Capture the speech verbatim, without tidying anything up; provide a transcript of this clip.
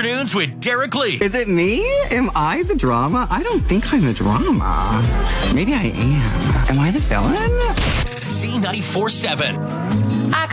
Afternoons with Derek Lee. Is it me? Am I the drama? I don't think I'm the drama. Maybe I am. Am I the villain? C ninety-four seven.